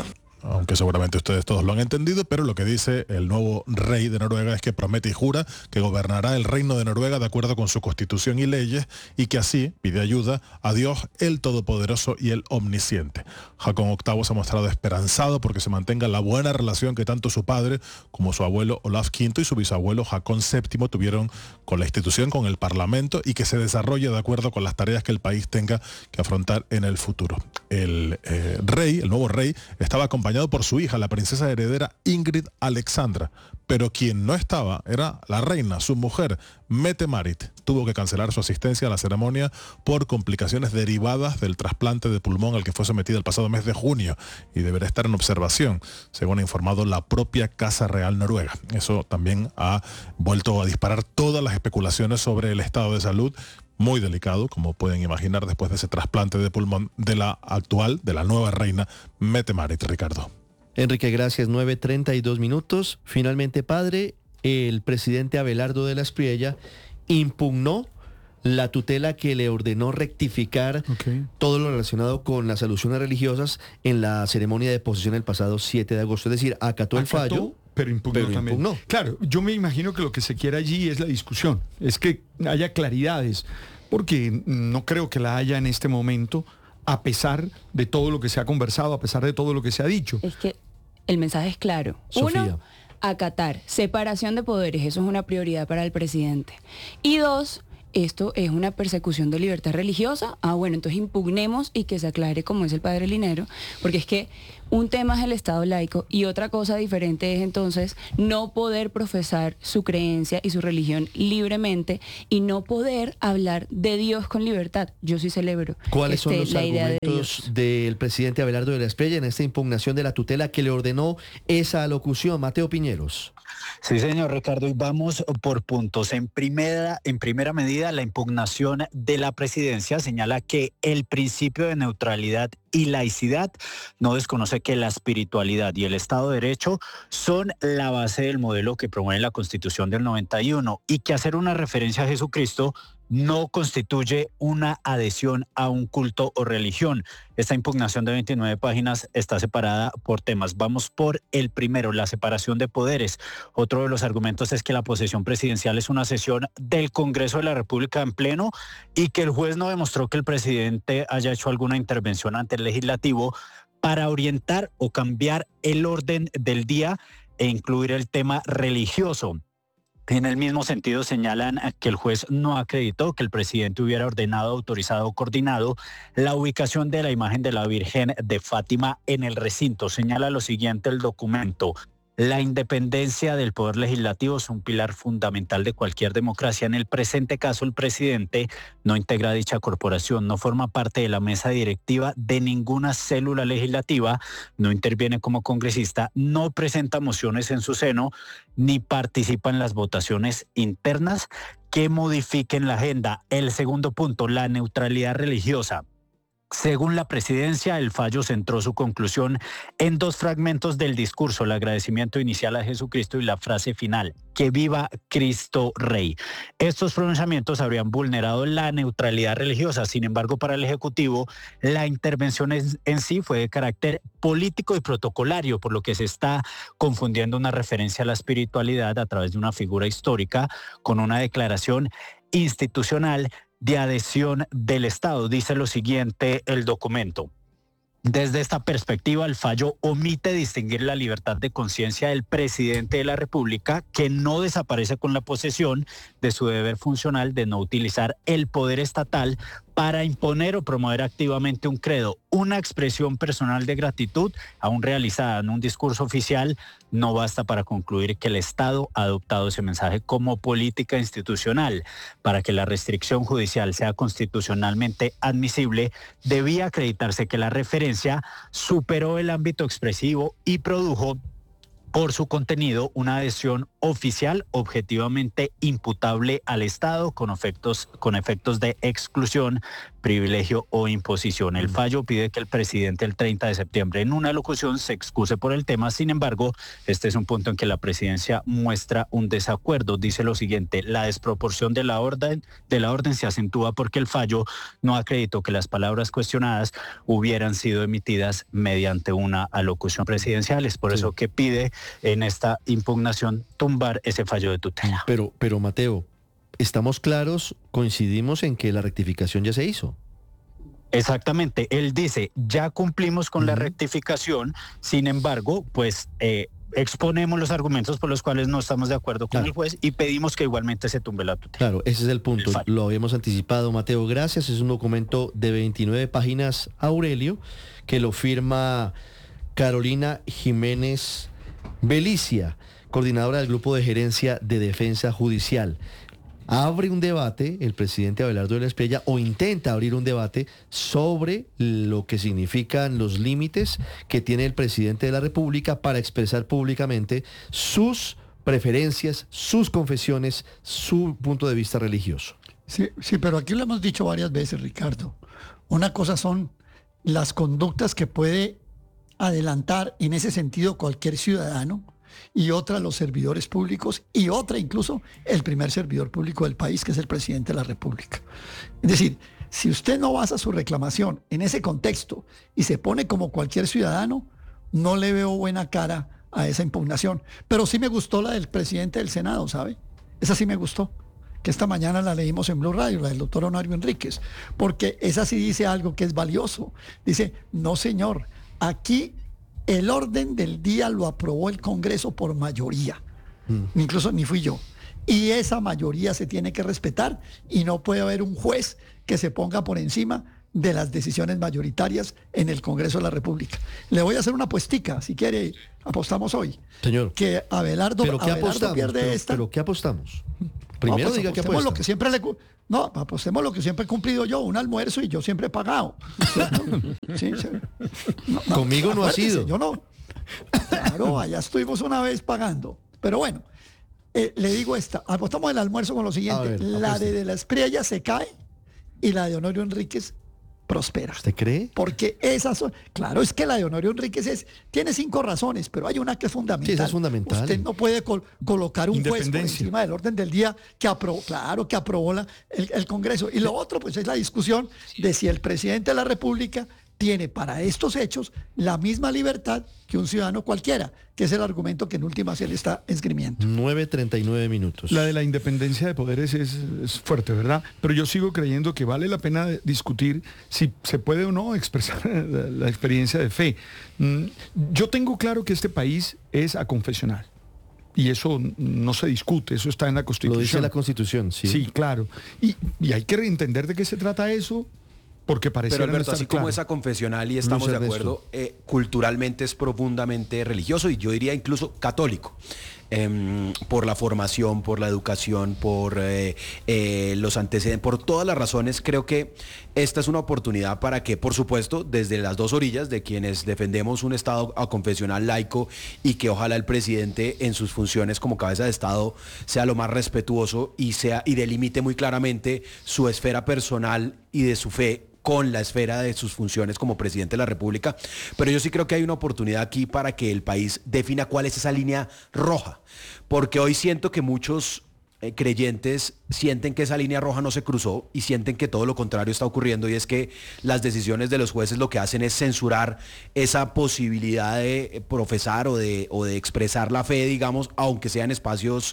aunque seguramente ustedes todos lo han entendido, pero lo que dice el nuevo rey de Noruega es que promete y jura que gobernará el reino de Noruega de acuerdo con su constitución y leyes, y que así pide ayuda a Dios, el Todopoderoso y el Omnisciente. Haakon VIII se ha mostrado esperanzado porque se mantenga la buena relación que tanto su padre como su abuelo Olaf V y su bisabuelo Haakon VII tuvieron con la institución, con el Parlamento, y que se desarrolle de acuerdo con las tareas que el país tenga que afrontar en el futuro. El nuevo rey, estaba acompañado por su hija, la princesa heredera Ingrid Alexandra, pero quien no estaba era la reina, su mujer, Mette-Marit. Tuvo que cancelar su asistencia a la ceremonia por complicaciones derivadas del trasplante de pulmón al que fue sometida el pasado mes de junio y deberá estar en observación, según ha informado la propia Casa Real Noruega. Eso también ha vuelto a disparar todas las especulaciones sobre el estado de salud, muy delicado, como pueden imaginar, después de ese trasplante de pulmón de la nueva reina Mette-Marit. Ricardo. Enrique, gracias. 9:32 minutos. Finalmente, padre, el presidente Abelardo de la Espriella impugnó la tutela que le ordenó rectificar todo lo relacionado con las alusiones religiosas en la ceremonia de posesión el pasado 7 de agosto. Es decir, acató el fallo. Pero impugnó también. Claro, yo me imagino que lo que se quiere allí es la discusión, es que haya claridades, porque no creo que la haya en este momento, a pesar de todo lo que se ha conversado, a pesar de todo lo que se ha dicho. Es que el mensaje es claro. Sofía. 1, acatar, separación de poderes, eso es una prioridad para el presidente. Y 2, esto es una persecución de libertad religiosa. Bueno, entonces impugnemos y que se aclare, como es el padre Linero, porque es que un tema es el Estado laico y otra cosa diferente es entonces no poder profesar su creencia y su religión libremente y no poder hablar de Dios con libertad. Yo sí celebro ¿Cuáles son los la idea argumentos del presidente Abelardo de la Espriella en esta impugnación de la tutela que le ordenó esa alocución? Mateo Piñeros. Sí, señor Ricardo, y vamos por puntos. En primera medida, la impugnación de la presidencia señala que el principio de neutralidad y laicidad no desconoce que la espiritualidad y el Estado de Derecho son la base del modelo que promueve la Constitución del 91 y que hacer una referencia a Jesucristo no constituye una adhesión a un culto o religión. Esta impugnación de 29 páginas está separada por temas. Vamos por el primero, la separación de poderes. Otro de los argumentos es que la posesión presidencial es una sesión del Congreso de la República en pleno y que el juez no demostró que el presidente haya hecho alguna intervención ante el legislativo para orientar o cambiar el orden del día e incluir el tema religioso. En el mismo sentido señalan que el juez no acreditó que el presidente hubiera ordenado, autorizado o coordinado la ubicación de la imagen de la Virgen de Fátima en el recinto. Señala lo siguiente el documento: la independencia del poder legislativo es un pilar fundamental de cualquier democracia. En el presente caso, el presidente no integra dicha corporación, no forma parte de la mesa directiva de ninguna célula legislativa, no interviene como congresista, no presenta mociones en su seno, ni participa en las votaciones internas que modifiquen la agenda. El segundo punto, la neutralidad religiosa. Según la presidencia, el fallo centró su conclusión en 2 fragmentos del discurso: el agradecimiento inicial a Jesucristo y la frase final: que viva Cristo Rey. Estos pronunciamientos habrían vulnerado la neutralidad religiosa. Sin embargo, para el Ejecutivo, la intervención en sí fue de carácter político y protocolario, por lo que se está confundiendo una referencia a la espiritualidad a través de una figura histórica con una declaración institucional de adhesión del Estado. Dice lo siguiente el documento: desde esta perspectiva, el fallo omite distinguir la libertad de conciencia del presidente de la República, que no desaparece con la posesión de su deber funcional de no utilizar el poder estatal para imponer o promover activamente un credo. Una expresión personal de gratitud, aún realizada en un discurso oficial, no basta para concluir que el Estado ha adoptado ese mensaje como política institucional. Para que la restricción judicial sea constitucionalmente admisible, debía acreditarse que la referencia superó el ámbito expresivo y produjo por su contenido una adhesión oficial, objetivamente imputable al Estado con efectos de exclusión, privilegio o imposición. El fallo pide que el presidente el 30 de septiembre en una locución se excuse por el tema. Sin embargo, este es un punto en que la presidencia muestra un desacuerdo. Dice lo siguiente: la desproporción de la orden se acentúa porque el fallo no acreditó que las palabras cuestionadas hubieran sido emitidas mediante una alocución presidencial. Es por eso que pide en esta impugnación tumbar ese fallo de tutela. Pero Mateo, ¿estamos claros? Coincidimos en que la rectificación ya se hizo. Exactamente, él dice, ya cumplimos con la rectificación, sin embargo, pues exponemos los argumentos por los cuales no estamos de acuerdo con el juez y pedimos que igualmente se tumbe la tutela. Claro, ese es el punto, lo habíamos anticipado, Mateo, gracias. Es un documento de 29 páginas, Aurelio, que lo firma Carolina Jiménez Belicia, coordinadora del Grupo de Gerencia de Defensa Judicial. Abre un debate el presidente Abelardo de la Espriella, o intenta abrir un debate sobre lo que significan los límites que tiene el presidente de la República para expresar públicamente sus preferencias, sus confesiones, su punto de vista religioso. Sí, pero aquí lo hemos dicho varias veces, Ricardo. Una cosa son las conductas que puede adelantar en ese sentido cualquier ciudadano, y otra los servidores públicos, y otra incluso el primer servidor público del país, que es el presidente de la República. Es decir, si usted no basa su reclamación en ese contexto y se pone como cualquier ciudadano, no le veo buena cara a esa impugnación. Pero sí me gustó la del presidente del Senado, ¿sabe? Esa sí me gustó, que esta mañana la leímos en Blue Radio, la del doctor Honorio Enríquez, porque esa sí dice algo que es valioso. Dice, no señor, aquí el orden del día lo aprobó el Congreso por mayoría. Incluso ni fui yo. Y esa mayoría se tiene que respetar y no puede haber un juez que se ponga por encima de las decisiones mayoritarias en el Congreso de la República. Le voy a hacer una apuestica, si quiere, apostamos hoy. Señor. Que Abelardo pierde esta. ¿Pero qué apostamos? Primero diga que apostamos lo que siempre No, apostemos lo que siempre he cumplido yo, un almuerzo, y yo siempre he pagado. Sí, conmigo no ha sido. Yo no. Claro, allá estuvimos una vez pagando. Pero bueno, le digo esta. Apostamos el almuerzo con lo siguiente. La de la Espriella se cae y la de Honorio Enríquez prospera. ¿Usted cree? Porque esas son... Claro, es que la de Honorio Enríquez tiene 5 razones, pero hay una que es fundamental. Sí, esa es fundamental. Usted no puede colocar un juez por encima del orden del día que aprobó, que aprobó el Congreso. Y lo otro, pues, es la discusión de si el presidente de la República tiene para estos hechos la misma libertad que un ciudadano cualquiera, que es el argumento que en últimas él está esgrimiendo. 9:39 minutos. La de la independencia de poderes es fuerte, ¿verdad? Pero yo sigo creyendo que vale la pena discutir si se puede o no expresar la experiencia de fe. Yo tengo claro que este país es aconfesional. Y eso no se discute, eso está en la Constitución. Lo dice la Constitución, sí. Sí, claro. Y hay que entender de qué se trata eso. Porque pero Alberto, así como es aconfesional y estamos de acuerdo, culturalmente es profundamente religioso y yo diría incluso católico. Por la formación, por la educación, por los antecedentes, por todas las razones, creo que esta es una oportunidad para que, por supuesto, desde las dos orillas de quienes defendemos un Estado aconfesional laico y que ojalá el presidente en sus funciones como cabeza de Estado sea lo más respetuoso y delimite muy claramente su esfera personal y de su fe con la esfera de sus funciones como presidente de la República, pero yo sí creo que hay una oportunidad aquí para que el país defina cuál es esa línea roja, porque hoy siento que muchos creyentes sienten que esa línea roja no se cruzó y sienten que todo lo contrario está ocurriendo, y es que las decisiones de los jueces lo que hacen es censurar esa posibilidad de profesar o de expresar la fe, digamos, aunque sean espacios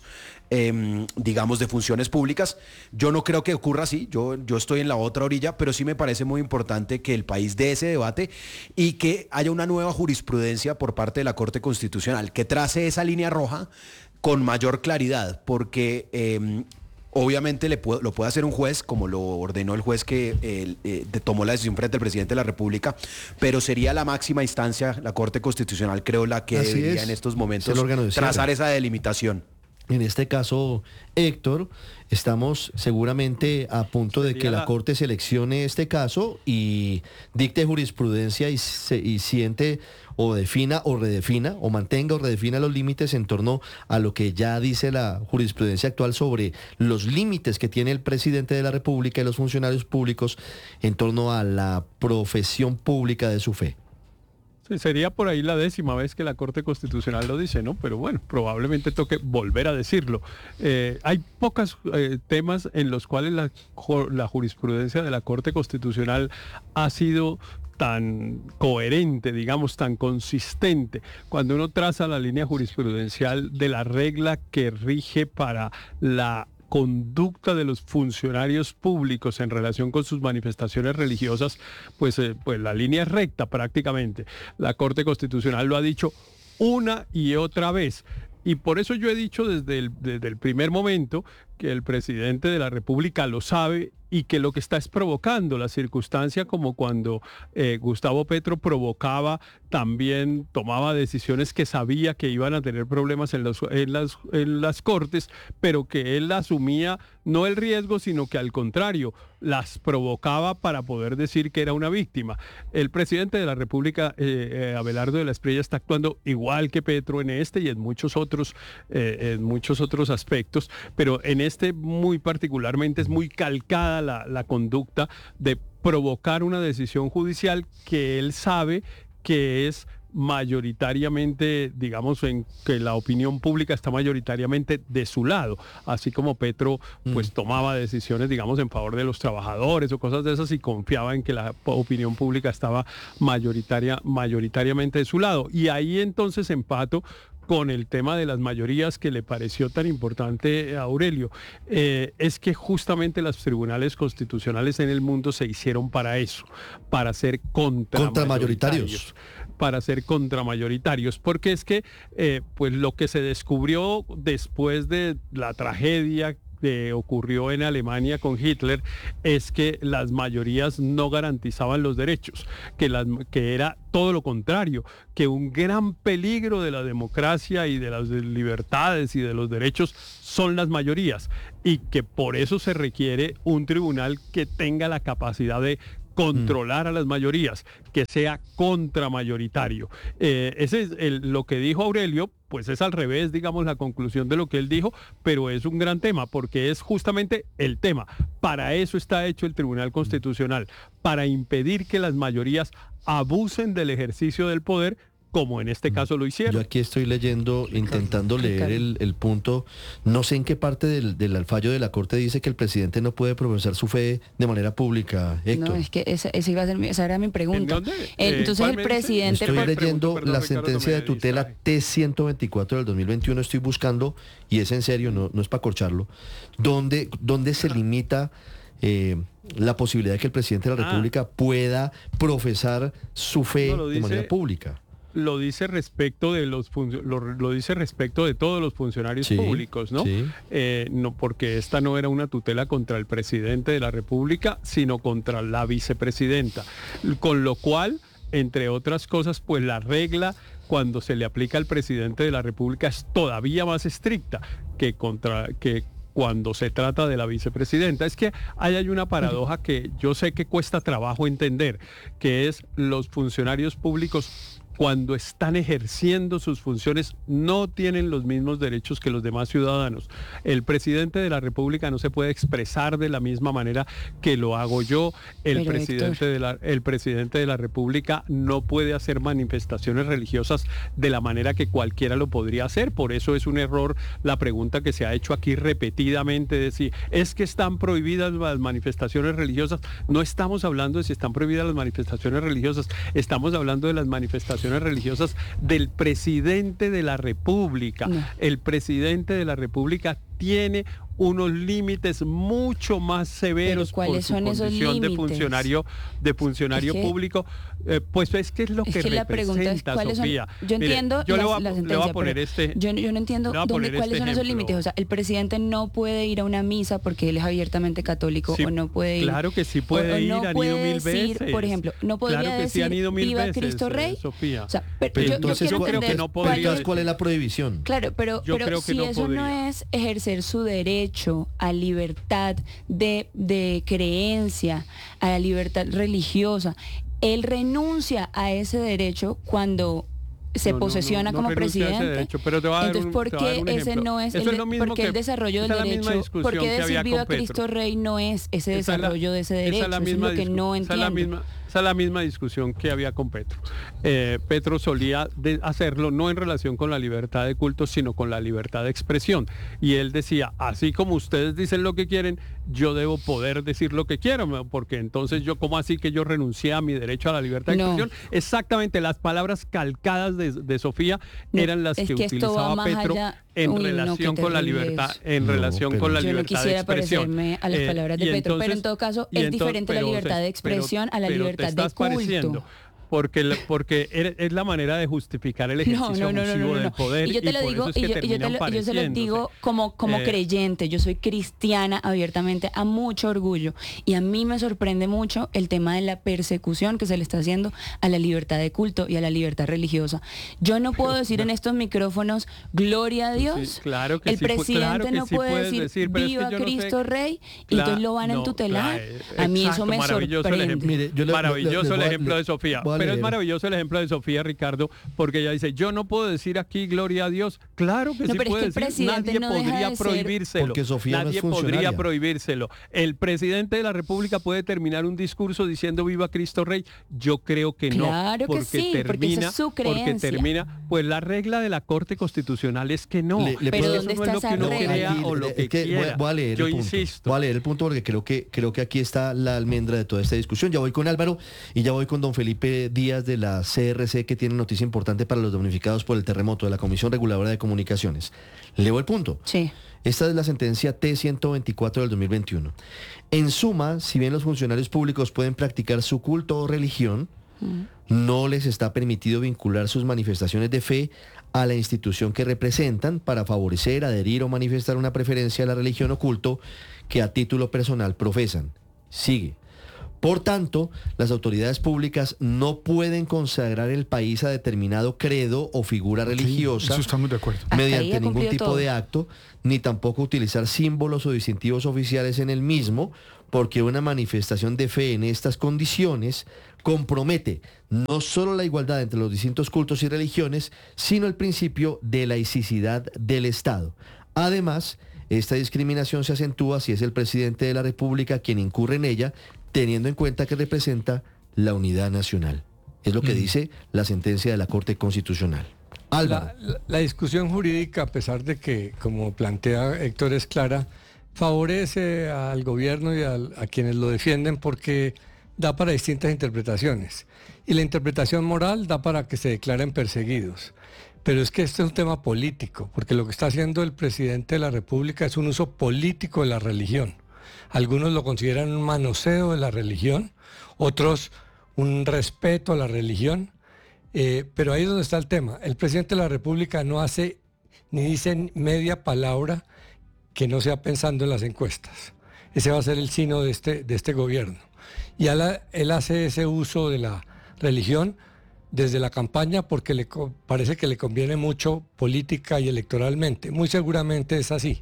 digamos de funciones públicas. Yo no creo que ocurra así, yo estoy en la otra orilla, pero sí me parece muy importante que el país dé ese debate y que haya una nueva jurisprudencia por parte de la Corte Constitucional que trace esa línea roja con mayor claridad, porque obviamente lo puede hacer un juez, como lo ordenó el juez que tomó la decisión frente al presidente de la República, pero sería la máxima instancia, la Corte Constitucional, creo, la que debería en estos momentos trazar esa delimitación. En este caso, Héctor, estamos seguramente a punto de que la Corte seleccione este caso y dicte jurisprudencia y siente o defina o redefina o mantenga o redefina los límites en torno a lo que ya dice la jurisprudencia actual sobre los límites que tiene el presidente de la República y los funcionarios públicos en torno a la profesión pública de su fe. Sí, sería por ahí la 10ª vez que la Corte Constitucional lo dice, ¿no? Pero bueno, probablemente toque volver a decirlo. Hay pocos temas en los cuales la jurisprudencia de la Corte Constitucional ha sido tan coherente, digamos, tan consistente. Cuando uno traza la línea jurisprudencial de la regla que rige para la conducta de los funcionarios públicos en relación con sus manifestaciones religiosas, pues la línea es recta prácticamente. La Corte Constitucional lo ha dicho una y otra vez. Y por eso yo he dicho desde el primer momento que el presidente de la República lo sabe y que lo que está es provocando la circunstancia, como cuando Gustavo Petro provocaba, también tomaba decisiones que sabía que iban a tener problemas en las Cortes, pero que él asumía no el riesgo, sino que al contrario, las provocaba para poder decir que era una víctima. El presidente de la República, Abelardo de la Espriella, está actuando igual que Petro en este y en muchos otros aspectos, pero en este muy particularmente es muy calcada la conducta de provocar una decisión judicial que él sabe que es mayoritariamente, digamos, en que la opinión pública está mayoritariamente de su lado, así como Petro pues tomaba decisiones, digamos, en favor de los trabajadores o cosas de esas y confiaba en que la opinión pública estaba mayoritariamente de su lado. Y ahí entonces empato con el tema de las mayorías que le pareció tan importante a Aurelio. Es que justamente los tribunales constitucionales en el mundo se hicieron para eso, para ser contramayoritarios. Para ser contramayoritarios, porque es que pues lo que se descubrió después de la tragedia que ocurrió en Alemania con Hitler es que las mayorías no garantizaban los derechos, que era todo lo contrario, que un gran peligro de la democracia y de las libertades y de los derechos son las mayorías, y que por eso se requiere un tribunal que tenga la capacidad de controlar a las mayorías, que sea contramayoritario. Ese es lo que dijo Aurelio, pues es al revés, digamos, la conclusión de lo que él dijo, pero es un gran tema, porque es justamente el tema. Para eso está hecho el Tribunal Constitucional, para impedir que las mayorías abusen del ejercicio del poder, como en este caso lo hicieron. Yo aquí estoy leyendo, intentando leer el punto. No sé en qué parte del fallo de la Corte dice que el presidente no puede profesar su fe de manera pública, Héctor. No, es que esa era mi pregunta. Entonces el presidente... Estoy leyendo la sentencia de tutela T-124 del 2021, estoy buscando, y es en serio, no es para corcharlo, ¿dónde se limita la posibilidad de que el presidente de la República pueda profesar su fe de manera pública? Lo dice respecto de lo dice respecto de todos los funcionarios públicos, ¿no? Sí. No, porque esta no era una tutela contra el presidente de la República, sino contra la vicepresidenta, con lo cual, entre otras cosas, pues la regla cuando se le aplica al presidente de la República es todavía más estricta que cuando se trata de la vicepresidenta. Es que hay una paradoja que yo sé que cuesta trabajo entender, que es los funcionarios públicos, cuando están ejerciendo sus funciones, no tienen los mismos derechos que los demás ciudadanos. El presidente de la República no se puede expresar de la misma manera que lo hago yo. El presidente de la República no puede hacer manifestaciones religiosas de la manera que cualquiera lo podría hacer. Por eso es un error la pregunta que se ha hecho aquí repetidamente, de si es que están prohibidas las manifestaciones religiosas. No estamos hablando de si están prohibidas las manifestaciones religiosas, estamos hablando de las manifestaciones religiosas del presidente de la República. No. El presidente de la República tiene unos límites mucho más severos por su condición de funcionario público. Pues es que es lo que la pregunta es cuáles Sofía. Son, yo entiendo yo la sentencia, le voy a poner yo no entiendo cuáles son esos límites. O sea, el presidente no puede ir a una misa porque él es abiertamente católico, o no puede ir. Claro que sí puede ir, han ido mil veces. Por ejemplo, no podría claro que decir sí, han ido mil viva veces, Cristo Rey. Sofía. O sea, pero entonces yo creo que no podría. ¿Cuál es la prohibición? Claro, pero si eso no es ejercer su derecho a libertad de creencia, a la libertad religiosa, él renuncia a ese derecho cuando se posesiona como presidente. Derecho, pero te va a dar entonces, ¿por qué ese no es el desarrollo del derecho? ¿Por qué decir viva Cristo Rey no es ese desarrollo de ese derecho? Eso es lo que no entiendo. Esa es la misma discusión que había con Petro. Petro solía hacerlo no en relación con la libertad de culto, sino con la libertad de expresión. Y él decía, así como ustedes dicen lo que quieren, yo debo poder decir lo que quiero, porque entonces ¿cómo así que yo renuncié a mi derecho a la libertad de expresión? Exactamente, las palabras calcadas de Sofía eran las que utilizaba Petro en relación con la libertad, con la libertad de expresión. Yo no quisiera parecerme a las palabras de Petro, pero en todo caso es diferente la libertad de expresión a la libertad de culto. Porque es la manera de justificar el ejercicio abusivo del poder. Y yo te lo digo, yo se lo digo como creyente, yo soy cristiana abiertamente, a mucho orgullo. Y a mí me sorprende mucho el tema de la persecución que se le está haciendo a la libertad de culto y a la libertad religiosa. Yo no puedo decir en estos micrófonos, gloria a Dios. Sí, claro que el presidente no puede decir viva Cristo Rey, y entonces lo van a entutelar. A mí eso me sorprende. Maravilloso el ejemplo de Sofía. Pero es maravilloso el ejemplo de Sofía, Ricardo, porque ella dice, yo no puedo decir aquí gloria a Dios. Claro que sí puede decir, nadie podría prohibírselo. Porque Sofía nadie podría prohibírselo. El presidente de la República puede terminar un discurso diciendo viva Cristo Rey. Yo creo que no. Claro que sí, porque esa es su creencia. Porque termina, pues la regla de la Corte Constitucional es que no. Pero ¿dónde está esa regla? O lo que quiera. Voy a leer yo el punto. Insisto. Voy a leer el punto porque creo que aquí está la almendra de toda esta discusión. Ya voy con Álvaro y ya voy con don Felipe Díaz de la CRC, que tiene noticia importante para los damnificados por el terremoto, de la Comisión Reguladora de Comunicaciones. Leo el punto. Sí. Esta es la sentencia T-124 del 2021. En suma, si bien los funcionarios públicos pueden practicar su culto o religión, no les está permitido vincular sus manifestaciones de fe a la institución que representan para favorecer, adherir o manifestar una preferencia a la religión o culto que a título personal profesan. Sigue. Por tanto, las autoridades públicas no pueden consagrar el país a determinado credo o figura religiosa, eso estamos de acuerdo, mediante ningún tipo de acto, ni tampoco utilizar símbolos o distintivos oficiales en el mismo, porque una manifestación de fe en estas condiciones compromete no solo la igualdad entre los distintos cultos y religiones, sino el principio de laicidad del Estado. Además, esta discriminación se acentúa si es el presidente de la República quien incurre en ella, teniendo en cuenta que representa la unidad nacional. Es lo que dice la sentencia de la Corte Constitucional. Álvaro. La discusión jurídica, a pesar de que, como plantea Héctor, es clara, favorece al gobierno y a quienes lo defienden porque da para distintas interpretaciones. Y la interpretación moral da para que se declaren perseguidos. Pero es que este es un tema político, porque lo que está haciendo el presidente de la República es un uso político de la religión. Algunos lo consideran un manoseo de la religión, otros un respeto a la religión, pero ahí es donde está el tema. El presidente de la República no hace ni dice media palabra que no sea pensando en las encuestas. Ese va a ser el signo de este gobierno. Y él hace ese uso de la religión desde la campaña porque parece que le conviene mucho política y electoralmente. Muy seguramente es así.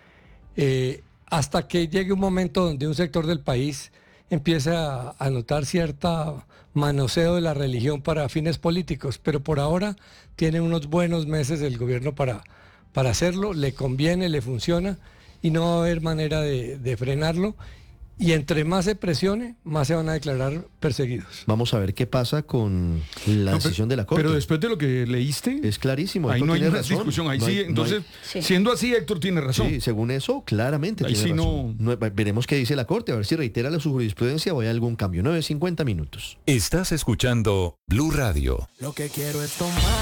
Hasta que llegue un momento donde un sector del país empiece a notar cierta manoseo de la religión para fines políticos, pero por ahora tiene unos buenos meses el gobierno para hacerlo, le conviene, le funciona y no va a haber manera de frenarlo. Y entre más se presione, más se van a declarar perseguidos. Vamos a ver qué pasa con la decisión de la Corte. Pero después de lo que leíste... Es clarísimo. Ahí no hay una discusión. Ahí sí, entonces, siendo así, Héctor tiene razón. Sí, según eso, claramente ahí tiene sí razón. Veremos qué dice la Corte, a ver si reitera su jurisprudencia o hay algún cambio. 9:50 minutos. Estás escuchando Blue Radio. Lo que quiero es tomar.